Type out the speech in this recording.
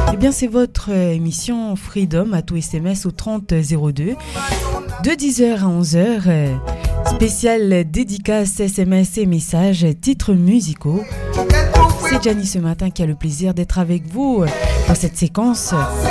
Eh bien, c'est votre émission Freedom à tout SMS au 3002 de 10h à 11h. Spécial dédicace SMS et messages, titres musicaux. C'est Gianni ce matin qui a le plaisir d'être avec vous dans cette séquence.